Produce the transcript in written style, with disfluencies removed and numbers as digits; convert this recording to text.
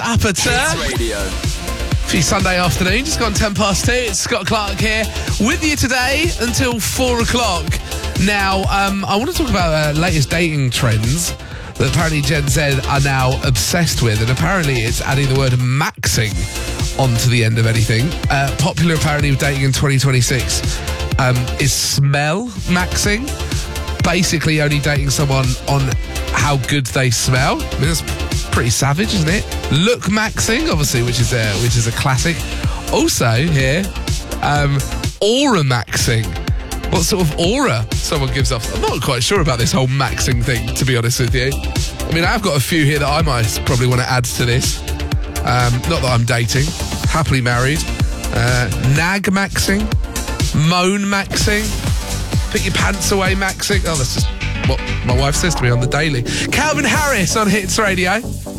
Aperture. Radio. For your Sunday afternoon, just gone 10 past 2. It's Scott Clark here with you today until 4 o'clock. Now, I want to talk about latest dating trends that apparently Gen Z are now obsessed with, and apparently it's adding the word maxing onto the end of anything. Popular apparently with dating in 2026 is smell maxing. Basically only dating someone on how good they smell. I mean, that's pretty savage, isn't it? Look maxing, obviously, which is a classic. Also here, aura maxing. What sort of aura someone gives off? I'm not quite sure about this whole maxing thing, to be honest with you. I mean, I've got a few here that I might probably want to add to this. Not that I'm dating, happily married. Nag maxing, moan maxing, put your pants away maxing. Oh, that's just what my wife says to me on the daily. Calvin Harris on Hits Radio.